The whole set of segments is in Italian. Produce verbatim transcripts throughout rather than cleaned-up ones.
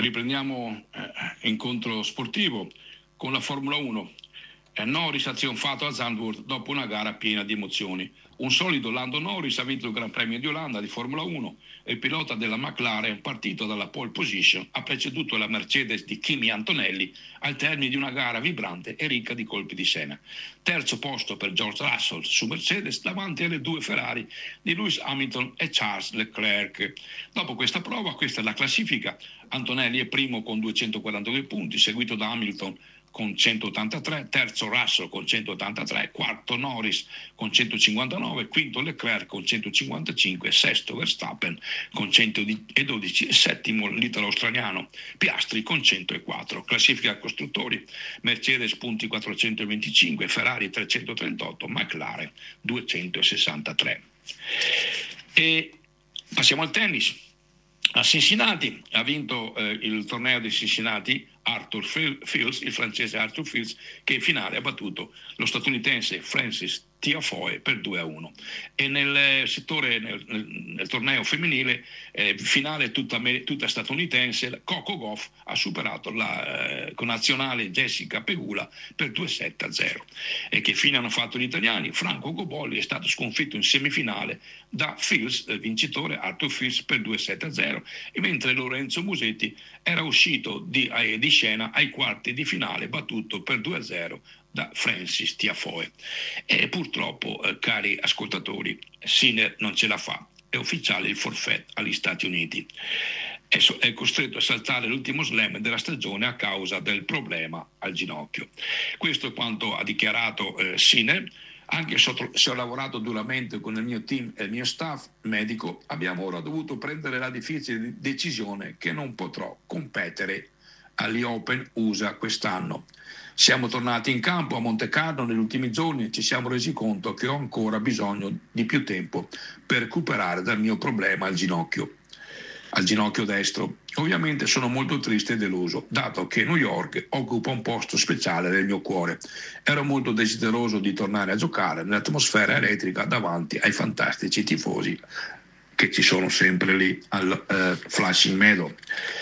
Riprendiamo eh, incontro sportivo con la Formula uno. Eh, Norris ha trionfato a Zandvoort dopo una gara piena di emozioni. Un solido Lando Norris ha vinto il Gran Premio di Olanda di Formula uno e il pilota della McLaren, partito dalla pole position, ha preceduto la Mercedes di Kimi Antonelli al termine di una gara vibrante e ricca di colpi di scena. Terzo posto per George Russell su Mercedes davanti alle due Ferrari di Lewis Hamilton e Charles Leclerc. Dopo questa prova, questa è la classifica. Antonelli è primo con duecentoquarantadue punti, seguito da Hamilton con centottantatré, terzo Russell con centottantatré, quarto Norris con centocinquantanove, quinto Leclerc con centocinquantacinque, sesto Verstappen con centododici e settimo l'italo-australiano Piastri con centoquattro. Classifica costruttori: Mercedes punti quattrocentoventicinque, Ferrari trecentotrentotto, McLaren duecentosessantatré. E passiamo al tennis. A Cincinnati ha vinto eh, il torneo di Cincinnati Arthur Fils, il francese Arthur Fils, che in finale ha battuto lo statunitense Francis Tiafoe per due a uno. E nel settore, nel, nel, nel torneo femminile, eh, finale tutta, tutta statunitense, Coco Gauff ha superato la eh, connazionale Jessica Pegula per due sette a zero. E che fine hanno fatto gli italiani? Franco Gobolli è stato sconfitto in semifinale da Fils, il vincitore Arthur Fils, per due sette a zero, e mentre Lorenzo Musetti era uscito di, eh, di scena ai quarti di finale, battuto per due a zero da Francis Tiafoe. E purtroppo, eh, cari ascoltatori, Sinner non ce la fa, è ufficiale il forfait agli Stati Uniti. È, so- è costretto a saltare l'ultimo slam della stagione a causa del problema al ginocchio. Questo è quanto ha dichiarato eh, Sinner. Anche se ho lavorato duramente con il mio team e il mio staff medico, abbiamo ora dovuto prendere la difficile decisione che non potrò competere agli Open U S A quest'anno. Siamo tornati in campo a Monte Carlo negli ultimi giorni e ci siamo resi conto che ho ancora bisogno di più tempo per recuperare dal mio problema al ginocchio, al ginocchio destro. Ovviamente sono molto triste e deluso, dato che New York occupa un posto speciale nel mio cuore. Ero molto desideroso di tornare a giocare nell'atmosfera elettrica davanti ai fantastici tifosi che ci sono sempre lì al uh, Flushing Meadow.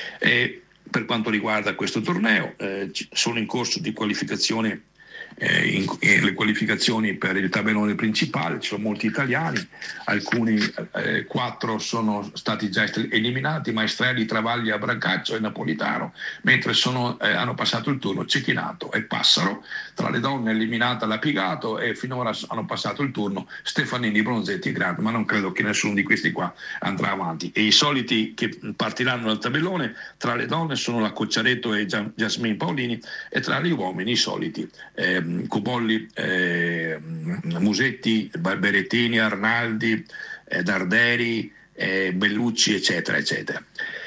E per quanto riguarda questo torneo, eh, sono in corso di qualificazione, eh, in, eh, le qualificazioni per il tabellone principale. Ci sono molti italiani, alcuni eh, quattro sono stati già eliminati: Maestrelli, Travaglia, Brancaccio e Napolitano, mentre sono, eh, hanno passato il turno Cecchinato e Passaro. Tra le donne eliminata la Pigato e finora hanno passato il turno Stefanini, Bronzetti e Grant, ma non credo che nessuno di questi qua andrà avanti. E i soliti che partiranno dal tabellone tra le donne sono la Cocciaretto e Gian- Jasmine Paolini, e tra gli uomini i soliti eh, Cubolli, eh, Musetti, Barberettini, Arnaldi, eh, Darderi, eh, Bellucci, eccetera, eccetera.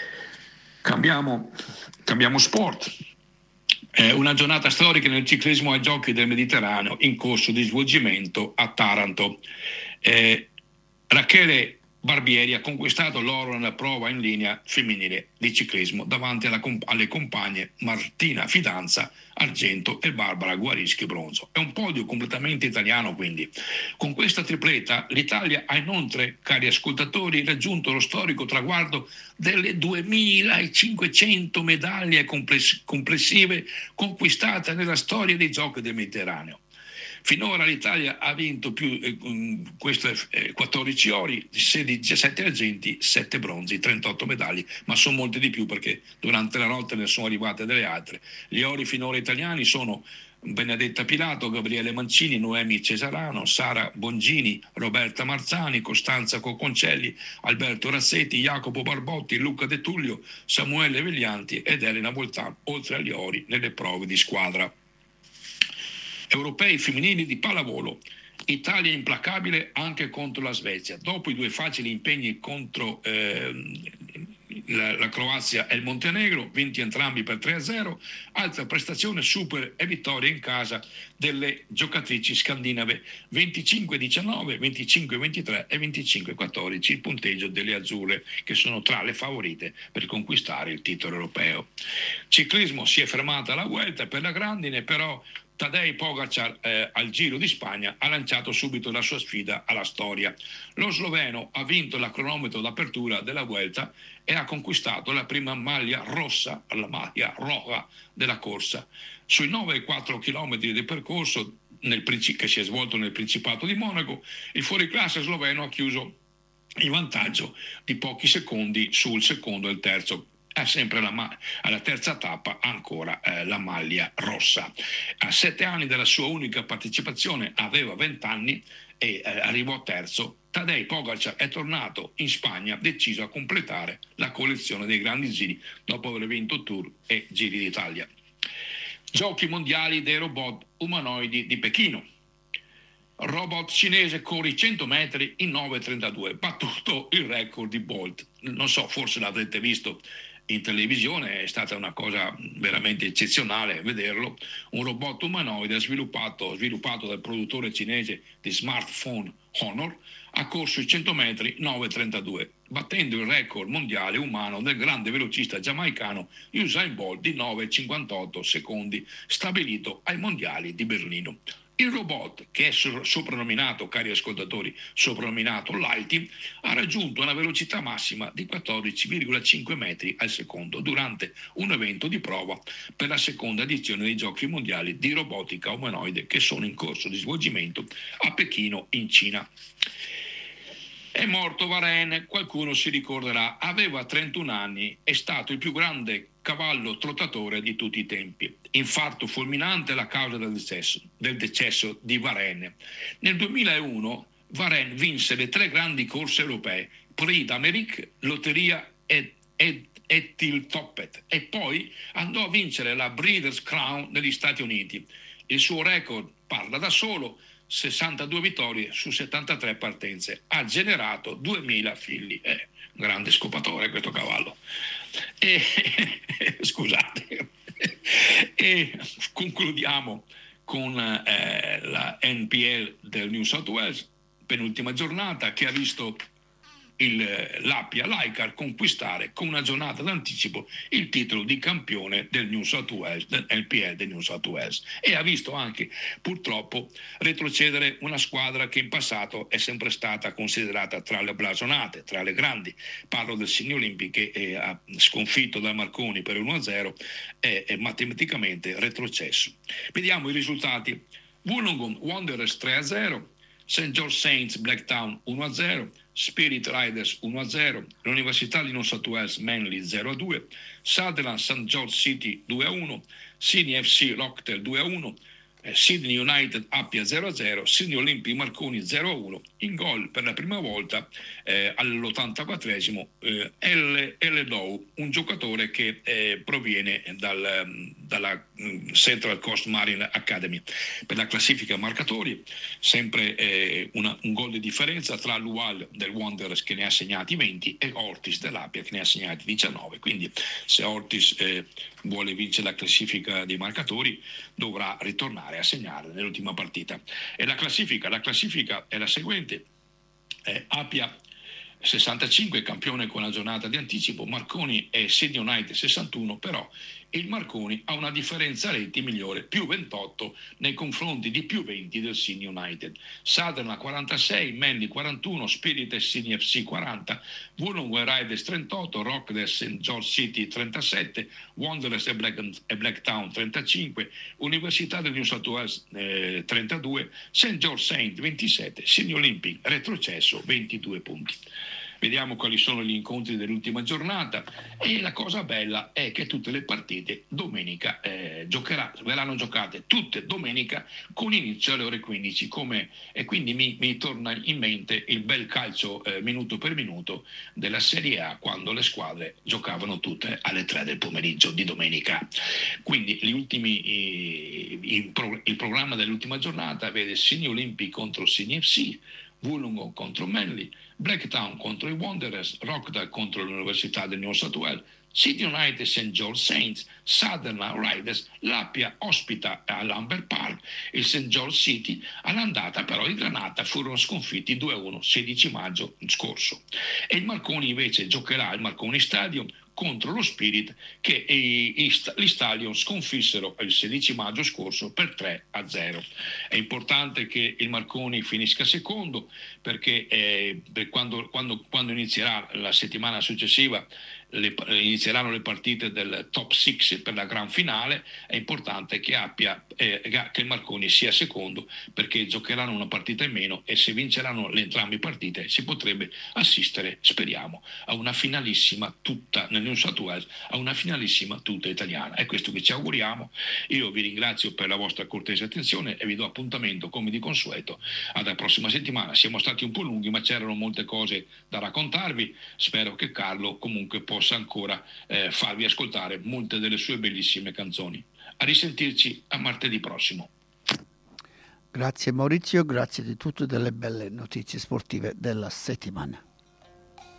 Cambiamo, cambiamo sport. Eh, una giornata storica nel ciclismo ai Giochi del Mediterraneo in corso di svolgimento a Taranto. Eh, Rachele Barbieri ha conquistato l'oro nella prova in linea femminile di ciclismo davanti alla, alle compagne Martina Fidanza, argento, e Barbara Guarischi, bronzo. È un podio completamente italiano, quindi. Con questa tripletta l'Italia ha inoltre, cari ascoltatori, raggiunto lo storico traguardo delle duemilacinquecento medaglie compless- complessive conquistate nella storia dei Giochi del Mediterraneo. Finora l'Italia ha vinto più eh, queste eh, quattordici ori, sedici, diciassette argenti, sette bronzi, trentotto medaglie, ma sono molte di più perché durante la notte ne sono arrivate delle altre. Gli ori finora italiani sono Benedetta Pilato, Gabriele Mancini, Noemi Cesarano, Sara Bongini, Roberta Marzani, Costanza Cocconcelli, Alberto Razzetti, Jacopo Barbotti, Luca De Tullio, Samuele Veglianti ed Elena Boltan, oltre agli ori nelle prove di squadra. Europei femminili di pallavolo. Italia implacabile anche contro la Svezia. Dopo i due facili impegni contro eh, la, la Croazia e il Montenegro, vinti entrambi per tre a zero, altra prestazione super e vittoria in casa delle giocatrici scandinave, venticinque a diciannove, venticinque a ventitré e venticinque a quattordici, il punteggio delle azzurre, che sono tra le favorite per conquistare il titolo europeo. Ciclismo: si è fermata la Vuelta per la Grandine, però Tadej Pogacar eh, al Giro di Spagna ha lanciato subito la sua sfida alla storia. Lo sloveno ha vinto la cronometro d'apertura della Vuelta e ha conquistato la prima maglia rossa, la maglia roja della corsa. Sui nove virgola quattro chilometri di percorso nel, che si è svolto nel Principato di Monaco, il fuoriclasse sloveno ha chiuso in vantaggio di pochi secondi sul secondo e il terzo. È sempre alla, alla terza tappa ancora eh, la maglia rossa. A sette anni dalla sua unica partecipazione, aveva venti anni e eh, arrivò terzo. Tadej Pogacar è tornato in Spagna deciso a completare la collezione dei grandi giri dopo aver vinto Tour e Giri d'Italia. Giochi mondiali dei robot umanoidi di Pechino. Robot cinese corre i cento metri in nove virgola trentadue, battuto il record di Bolt. Non so, forse l'avrete visto in televisione, è stata una cosa veramente eccezionale vederlo. Un robot umanoide sviluppato, sviluppato dal produttore cinese di smartphone Honor ha corso i cento metri nove virgola trentadue, battendo il record mondiale umano del grande velocista giamaicano Usain Bolt di nove virgola cinquantotto secondi, stabilito ai mondiali di Berlino. Il robot, che è soprannominato, cari ascoltatori, soprannominato Lighty, ha raggiunto una velocità massima di quattordici virgola cinque metri al secondo durante un evento di prova per la seconda edizione dei Giochi mondiali di robotica umanoide che sono in corso di svolgimento a Pechino, in Cina. È morto Varenne, qualcuno si ricorderà, aveva trentuno anni, è stato il più grande cavallo trottatore di tutti i tempi. Infarto fulminante è la causa del decesso, del decesso di Varenne. Nel duemilauno Varenne vinse le tre grandi corse europee, Prix d'Amérique, Lotteria e, e, e Tiltoppet, e poi andò a vincere la Breeders' Crown negli Stati Uniti. Il suo record parla da solo, sessantadue vittorie su settantatré partenze, ha generato duemila figli. È un grande scopatore questo cavallo. E, scusate, e concludiamo con eh, la N P L del New South Wales, penultima giornata, che ha visto il, l'Appia Lycar conquistare con una giornata d'anticipo il titolo di campione del New South Wales, del N P L del New South Wales, e ha visto anche purtroppo retrocedere una squadra che in passato è sempre stata considerata tra le blasonate, tra le grandi. Parlo del Sydney Olympic, che è, ha sconfitto da Marconi per uno a zero, è, è matematicamente retrocesso. Vediamo i risultati. Wollongong Wanderers tre a zero, Saint George Saints Blacktown uno a zero, Spirit Riders uno a zero, l'Università di New South Wales Manly zero a due, Sutherland Saint George City due a uno, Sydney F C Rockdale due a uno, eh, Sydney United Appia zero a zero, Sydney Olympic Marconi zero a uno. In gol per la prima volta eh, all'ottantaquattresimo eh, L. L. Dow, un giocatore che eh, proviene dal, dalla Central Coast Marine Academy. Per la classifica marcatori, sempre eh, una, un gol di differenza tra Lual del Wanderers, che ne ha segnati venti, e Ortiz dell'Appia, che ne ha segnati diciannove. Quindi se Ortiz eh, vuole vincere la classifica dei marcatori, dovrà ritornare a segnare nell'ultima partita. E la classifica, la classifica è la seguente: eh, Appia sessantacinque, campione con la giornata di anticipo, Marconi e Sydney United sessantuno, però il Marconi ha una differenza reti migliore, più ventotto nei confronti di più venti del Sydney United. Sutherland quarantasei, Manly quarantuno, Spirit e Sydney F C quaranta, Wollongong Riders trentotto, Rockdale Saint George City trentasette, Wanderers e, Black, e Blacktown trentacinque, Università del New South Wales eh, trentadue, Saint George Saint ventisette, Sydney Olympic retrocesso ventidue punti. Vediamo quali sono gli incontri dell'ultima giornata, e la cosa bella è che tutte le partite domenica eh, giocherà, verranno giocate tutte domenica con inizio alle ore quindici, come, e quindi mi, mi torna in mente il bel calcio eh, minuto per minuto della Serie A, quando le squadre giocavano tutte alle tre del pomeriggio di domenica. Quindi gli ultimi, eh, il, pro, il programma dell'ultima giornata vede Sydney Olympic contro Sydney F C, Wollongong contro Manly, Blacktown contro i Wanderers, Rockdale contro l'Università del New South Wales, City United Saint George Saints, Sutherland Riders, l'Appia ospita all'Amber Park, il Saint George City. All'andata però i Granata furono sconfitti due a uno sedici maggio scorso, e il Marconi invece giocherà al Marconi Stadium contro lo Spirit, che gli Stallion sconfissero il sedici maggio scorso per tre a zero. È importante che il Marconi finisca secondo, perché eh, quando, quando, quando inizierà la settimana successiva Le, inizieranno le partite del top sei per la gran finale. È importante che, abbia, eh, che il Marconi sia secondo, perché giocheranno una partita in meno, e se vinceranno le entrambe partite si potrebbe assistere, speriamo, a una finalissima tutta nel New South Wales, a una finalissima tutta italiana. È questo che ci auguriamo. Io vi ringrazio per la vostra cortese attenzione e vi do appuntamento, come di consueto, alla prossima settimana. Siamo stati un po' lunghi, ma c'erano molte cose da raccontarvi. Spero che Carlo comunque possa possa ancora eh, farvi ascoltare molte delle sue bellissime canzoni. A risentirci a martedì prossimo. Grazie Maurizio, grazie di tutte delle belle notizie sportive della settimana.